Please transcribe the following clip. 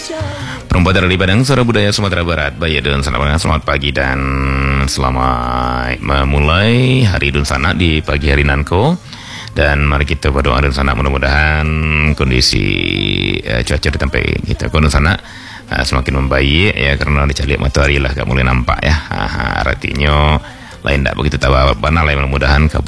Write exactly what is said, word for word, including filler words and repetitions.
Perempuan dari Padang, Suara Budaya Sumatera Barat. Baik dan selamat, selamat pagi dan selamat memulai hari Idul Sana di pagi hari Nanko. Dan mari kita berdoa dan sana mudah-mudahan kondisi uh, cuaca di tempat kita kondisi sana uh, semakin membaik ya, karena dicari matahari lah gak mulai nampak ya. Aha, artinya lain tak begitu tahu apa lain mudah-mudahan